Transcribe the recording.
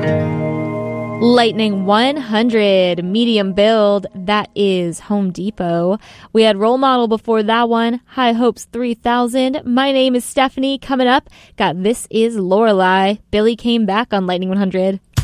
Lightning 100, medium build, that is Home Depot. We had Role Model before that one, High Hopes 3000. My name is Stephanie. Coming up, got This Is Lorelei. Billy came back on Lightning 100.